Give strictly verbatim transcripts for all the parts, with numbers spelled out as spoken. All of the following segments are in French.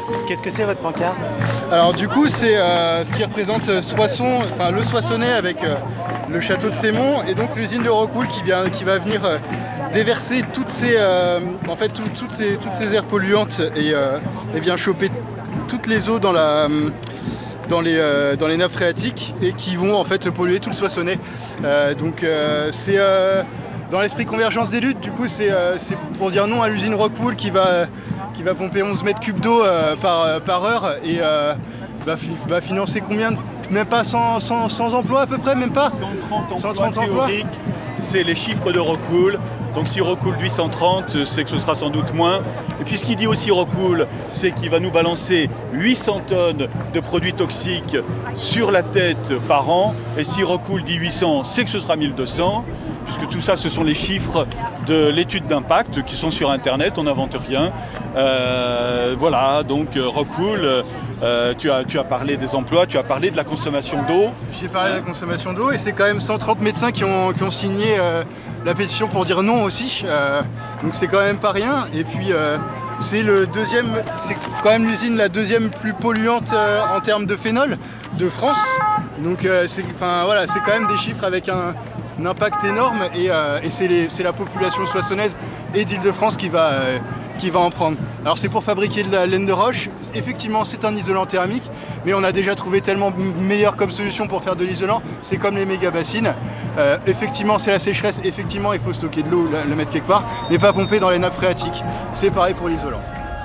Qu'est-ce que c'est votre pancarte? Alors du coup, c'est euh, ce qui représente Soissons, enfin le Soissonnais avec euh, le château de Sémont et donc l'usine de Rockwool qui, vient, qui va venir euh, déverser toutes ces, euh, en fait, tout, toutes, ces, toutes ces aires polluantes et, euh, et vient choper toutes les eaux dans, la, dans, les, euh, dans les nappes phréatiques et qui vont en fait polluer tout le Soissonnais. Euh, donc euh, c'est euh, dans l'esprit convergence des luttes, du coup c'est euh, pour dire non à l'usine Rockwool qui va... qui va pomper onze mètres cubes d'eau euh, par, euh, par heure et euh, va, fi va financer combien de... Même pas cent, cent, cent emplois à peu près, même pas cent trente emplois cent trente théoriques, c'est les chiffres de Rockwool. Donc si Rockwool dit cent trente, c'est que ce sera sans doute moins. Et puis ce qu'il dit aussi Rockwool, c'est qu'il va nous balancer huit cents tonnes de produits toxiques sur la tête par an. Et si Rockwool dit huit cents, c'est que ce sera mille deux cents. Puisque tout ça, ce sont les chiffres de l'étude d'impact qui sont sur Internet, on n'invente rien. Euh, voilà, donc Rockwool, euh, tu, as, tu as parlé des emplois, tu as parlé de la consommation d'eau. J'ai parlé de la consommation d'eau et c'est quand même cent trente médecins qui ont, qui ont signé euh, la pétition pour dire non aussi. Euh, donc c'est quand même pas rien. Et puis euh, c'est le deuxième, c'est quand même l'usine la deuxième plus polluante euh, en termes de phénol de France. Donc euh, c'est voilà, c'est quand même des chiffres avec un un impact énorme et, euh, et c'est la population soissonnaise et d'Île-de-France qui va, euh, qui va en prendre. Alors c'est pour fabriquer de la laine de roche, effectivement c'est un isolant thermique, mais on a déjà trouvé tellement meilleur comme solution pour faire de l'isolant, c'est comme les méga bassines. Euh, effectivement c'est la sécheresse, effectivement il faut stocker de l'eau, la, la mettre quelque part, mais pas pomper dans les nappes phréatiques. C'est pareil pour l'isolant.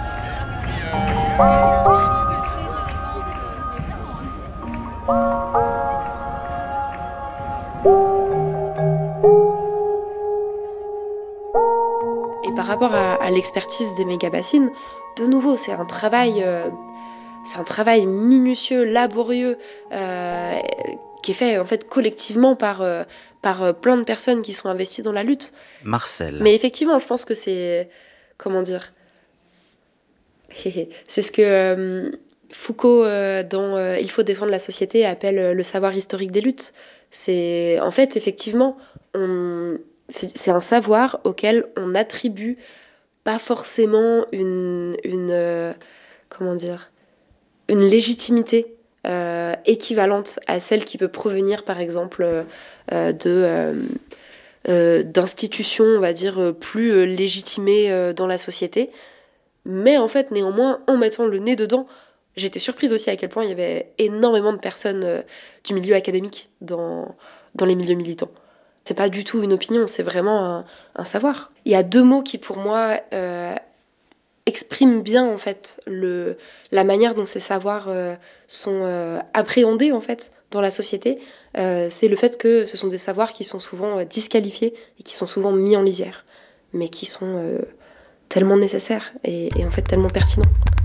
Et par rapport à, à l'expertise des méga-bassines, de nouveau, c'est un travail, euh, c'est un travail minutieux, laborieux, euh, qui est fait en fait collectivement par, euh, par plein de personnes qui sont investies dans la lutte. Marcel. Mais effectivement, je pense que c'est... Comment dire? C'est ce que euh, Foucault, euh, dans euh, Il faut défendre la société, appelle euh, le savoir historique des luttes. C'est en fait, effectivement, on... c'est un savoir auquel on attribue pas forcément une, une euh, comment dire, une légitimité euh, équivalente à celle qui peut provenir, par exemple, euh, de euh, euh, d'institutions, on va dire, plus euh, légitimées euh, dans la société. Mais en fait, néanmoins, en mettant le nez dedans, j'étais surprise aussi à quel point il y avait énormément de personnes euh, du milieu académique dans, dans les milieux militants. C'est pas du tout une opinion, c'est vraiment un, un savoir. Il y a deux mots qui, pour moi, euh, expriment bien, en fait, le, la manière dont ces savoirs euh, sont euh, appréhendés, en fait, dans la société. Euh, c'est le fait que ce sont des savoirs qui sont souvent euh, disqualifiés et qui sont souvent mis en lisière, mais qui sont euh, tellement nécessaires et, et, en fait, tellement pertinents.